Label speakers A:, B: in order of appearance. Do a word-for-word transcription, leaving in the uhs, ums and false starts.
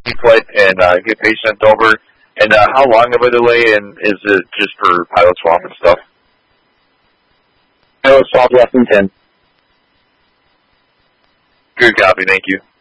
A: flight and uh, get patients sent over? And uh, how long of a delay, and is it just for pilot swap and stuff?
B: Pilot swap less than ten.
A: Good copy, thank you.